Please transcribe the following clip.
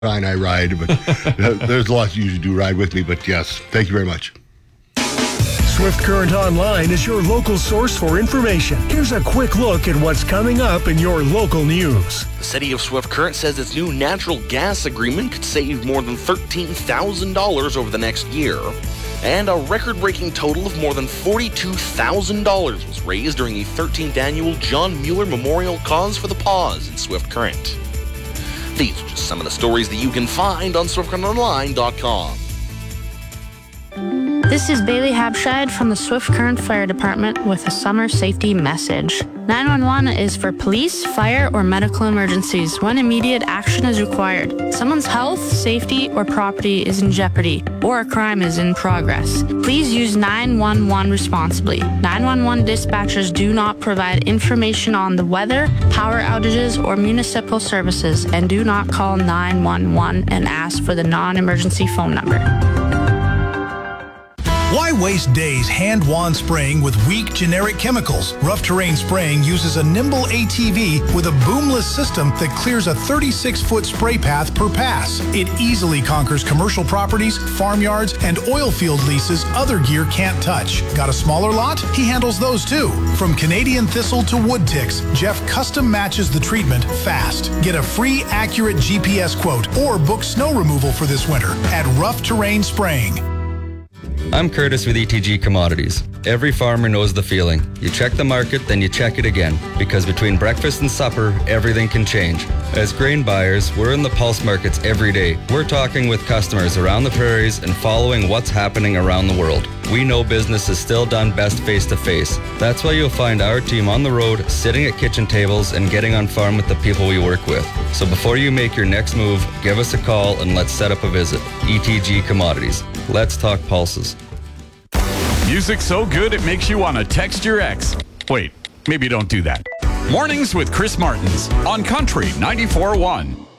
I ride, but there's lots you usually do ride with me. But yes, thank you very much. Swift Current Online is your local source for information. Here's a quick look at what's coming up in your local news. The city of Swift Current says its new natural gas agreement could save more than $13,000 over the next year. And a record-breaking total of more than $42,000 was raised during the 13th annual John Mueller Memorial Cause for the Paws in Swift Current. These are just some of the stories that you can find on SwiftCurrentOnline.com. This is Bailey Habshide from the Swift Current Fire Department with a summer safety message. 911 is for police, fire, or medical emergencies when immediate action is required. Someone's health, safety, or property is in jeopardy, or a crime is in progress. Please use 911 responsibly. 911 dispatchers do not provide information on the weather, power outages, or municipal services, and do not call 911 and ask for the non-emergency phone number. Why waste days hand-wand spraying with weak generic chemicals? Rough Terrain Spraying uses a nimble ATV with a boomless system that clears a 36-foot spray path per pass. It easily conquers commercial properties, farmyards, and oil field leases other gear can't touch. Got a smaller lot? He handles those too. From Canadian thistle to wood ticks, Jeff custom matches the treatment fast. Get a free, accurate GPS quote or book snow removal for this winter at Rough Terrain Spraying. I'm Curtis with ETG Commodities. Every farmer knows the feeling. You check the market, then you check it again. Because between breakfast and supper, everything can change. As grain buyers, we're in the pulse markets every day. We're talking with customers around the prairies and following what's happening around the world. We know business is still done best face-to-face. That's why you'll find our team on the road, sitting at kitchen tables and getting on farm with the people we work with. So before you make your next move, give us a call and let's set up a visit. ETG Commodities. Let's talk pulses. Music so good it makes you want to text your ex. Wait, maybe don't do that. Mornings with Chris Martins on Country 94.1.